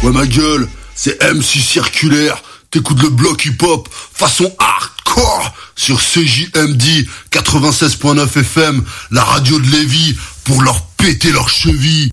Ouais ma gueule, c'est MC Circulaire. T'écoutes le bloc hip-hop façon hardcore sur CJMD 96.9 FM, la radio de Lévis, pour leur péter leurs chevilles.